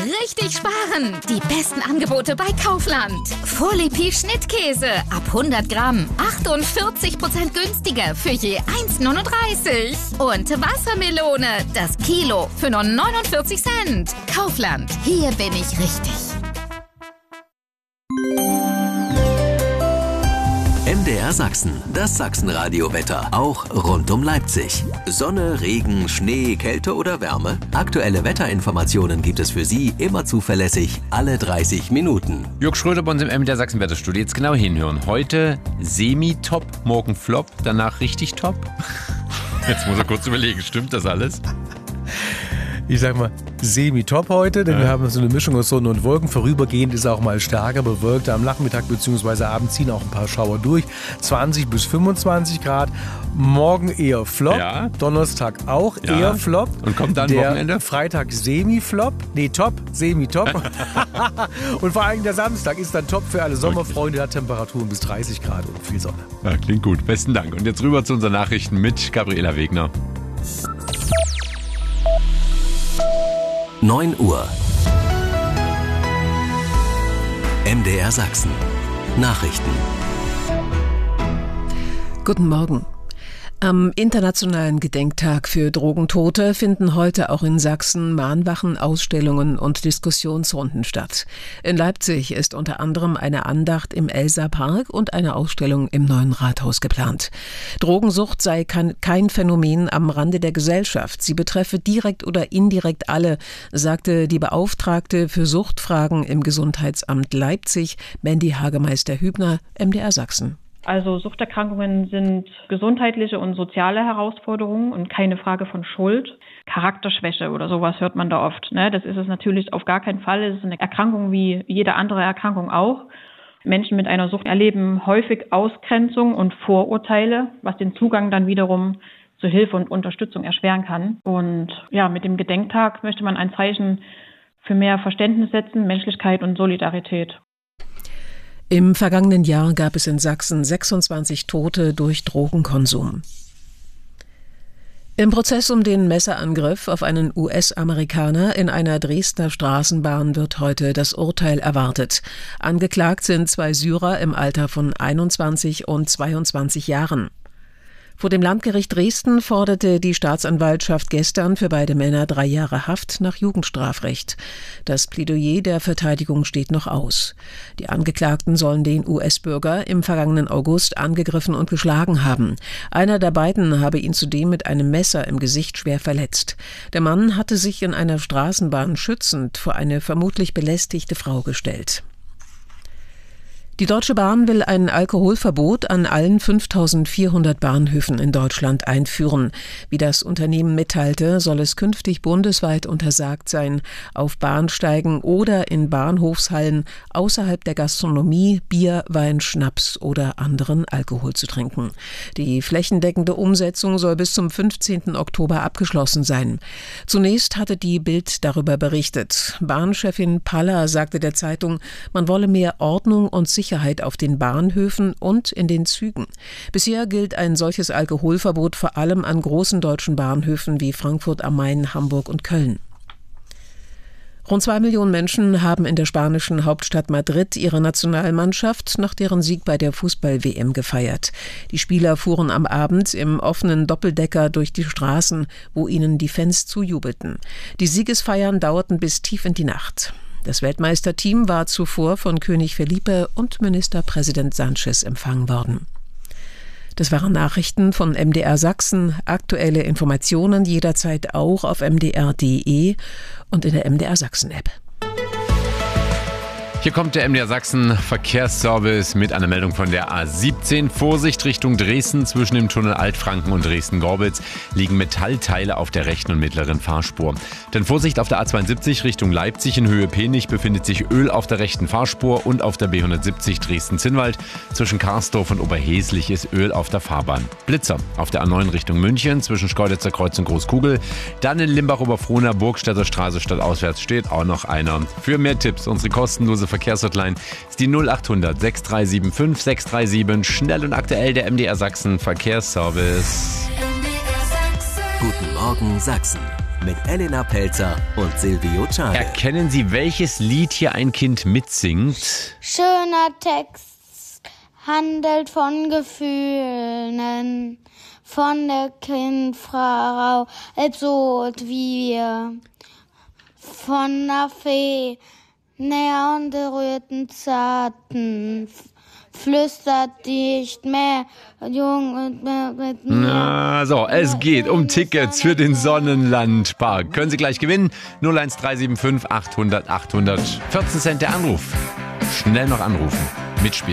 richtig sparen. Die besten Angebote bei Kaufland. Vorlepi Schnittkäse ab 100 Gramm. 48% günstiger für je 1,39. Und Wassermelone, das Kilo für nur 49 Cent. Kaufland, hier bin ich richtig. MDR Sachsen, das Sachsenradio-Wetter, auch rund um Leipzig. Sonne, Regen, Schnee, Kälte oder Wärme? Aktuelle Wetterinformationen gibt es für Sie immer zuverlässig, alle 30 Minuten. Jörg Schröder bei uns im MDR Sachsen-Wetterstudio. Jetzt genau hinhören. Heute semi-top, morgen flop, danach richtig top. Jetzt muss er kurz überlegen, stimmt das alles? Ich sag mal, semi-top heute, denn wir haben so eine Mischung aus Sonne und Wolken. Vorübergehend ist auch mal stärker bewölkt. Am Nachmittag bzw. Abend ziehen auch ein paar Schauer durch. 20 bis 25 Grad. Morgen eher flop. Ja. Donnerstag auch eher flop. Und kommt dann Wochenende? Freitag semi-flop. Nee, top, semi-top. Und vor allem der Samstag ist dann top für alle Sommerfreunde. Da Temperaturen bis 30 Grad und viel Sonne. Ja, klingt gut. Besten Dank. Und jetzt rüber zu unseren Nachrichten mit Gabriela Wegner. 9 Uhr. MDR Sachsen. Nachrichten. Guten Morgen. Am Internationalen Gedenktag für Drogentote finden heute auch in Sachsen Mahnwachen, Ausstellungen und Diskussionsrunden statt. In Leipzig ist unter anderem eine Andacht im Elser Park und eine Ausstellung im Neuen Rathaus geplant. Drogensucht sei kein Phänomen am Rande der Gesellschaft. Sie betreffe direkt oder indirekt alle, sagte die Beauftragte für Suchtfragen im Gesundheitsamt Leipzig, Mandy Hagemeister-Hübner, MDR Sachsen. Also Suchterkrankungen sind gesundheitliche und soziale Herausforderungen und keine Frage von Schuld. Charakterschwäche oder sowas hört man da oft. Das ist es natürlich auf gar keinen Fall. Es ist eine Erkrankung wie jede andere Erkrankung auch. Menschen mit einer Sucht erleben häufig Ausgrenzung und Vorurteile, was den Zugang dann wiederum zu Hilfe und Unterstützung erschweren kann. Und ja, mit dem Gedenktag möchte man ein Zeichen für mehr Verständnis setzen, Menschlichkeit und Solidarität. Im vergangenen Jahr gab es in Sachsen 26 Tote durch Drogenkonsum. Im Prozess um den Messerangriff auf einen US-Amerikaner in einer Dresdner Straßenbahn wird heute das Urteil erwartet. Angeklagt sind 2 Syrer im Alter von 21 und 22 Jahren. Vor dem Landgericht Dresden forderte die Staatsanwaltschaft gestern für beide Männer 3 Jahre Haft nach Jugendstrafrecht. Das Plädoyer der Verteidigung steht noch aus. Die Angeklagten sollen den US-Bürger im vergangenen August angegriffen und geschlagen haben. Einer der beiden habe ihn zudem mit einem Messer im Gesicht schwer verletzt. Der Mann hatte sich in einer Straßenbahn schützend vor eine vermutlich belästigte Frau gestellt. Die Deutsche Bahn will ein Alkoholverbot an allen 5.400 Bahnhöfen in Deutschland einführen. Wie das Unternehmen mitteilte, soll es künftig bundesweit untersagt sein, auf Bahnsteigen oder in Bahnhofshallen außerhalb der Gastronomie Bier, Wein, Schnaps oder anderen Alkohol zu trinken. Die flächendeckende Umsetzung soll bis zum 15. Oktober abgeschlossen sein. Zunächst hatte die Bild darüber berichtet. Bahnchefin Paller sagte der Zeitung, man wolle mehr Ordnung und Sicherheit auf den Bahnhöfen und in den Zügen. Bisher gilt ein solches Alkoholverbot vor allem an großen deutschen Bahnhöfen wie Frankfurt am Main, Hamburg und Köln. Rund 2 Millionen Menschen haben in der spanischen Hauptstadt Madrid ihre Nationalmannschaft nach deren Sieg bei der Fußball-WM gefeiert. Die Spieler fuhren am Abend im offenen Doppeldecker durch die Straßen, wo ihnen die Fans zujubelten. Die Siegesfeiern dauerten bis tief in die Nacht. Das Weltmeisterteam war zuvor von König Felipe und Ministerpräsident Sánchez empfangen worden. Das waren Nachrichten von MDR Sachsen. Aktuelle Informationen jederzeit auch auf mdr.de und in der MDR Sachsen App. Hier kommt der MDR Sachsen Verkehrsservice mit einer Meldung von der A17. Vorsicht Richtung Dresden. Zwischen dem Tunnel Altfranken und Dresden-Gorbitz liegen Metallteile auf der rechten und mittleren Fahrspur. Denn Vorsicht auf der A72 Richtung Leipzig in Höhe Penich befindet sich Öl auf der rechten Fahrspur und auf der B170 Dresden-Zinnwald. Zwischen Karsdorf und Oberheslich ist Öl auf der Fahrbahn. Blitzer auf der A9 Richtung München zwischen Schkeuditzer Kreuz und Großkugel. Dann in Limbach-Oberfrohna, Burgstädter Straße stadtauswärts steht auch noch einer. Für mehr Tipps, unsere kostenlose Verkehrshotline ist die 0800 6375 637. Schnell und aktuell der MDR Sachsen Verkehrsservice. Guten Morgen Sachsen. mit Elena Pelzer und Silvio Czade. Erkennen Sie, welches Lied hier ein Kind mitsingt? Schöner Text handelt von Gefühlen, von der Kindfrau, Absurd wie wir, von der Fee, näher und berührten Zarten, flüstert nicht mehr, jung mit mir. Na, so, es geht um Tickets für den Sonnenlandpark. Können Sie gleich gewinnen? 01375 800 800. 14 Cent der Anruf. Schnell noch anrufen. Mitspielen.